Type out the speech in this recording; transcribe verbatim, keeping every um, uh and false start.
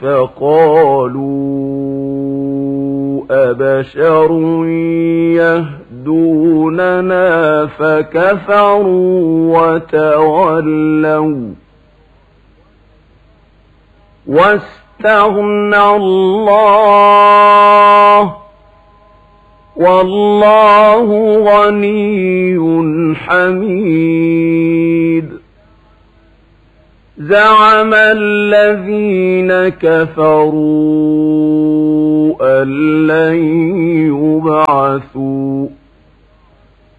فقالوا أبشر يهدوننا فكفروا وتولوا واستغنى الله والله غني حميد. زعم الذين كفروا أن لن يبعثوا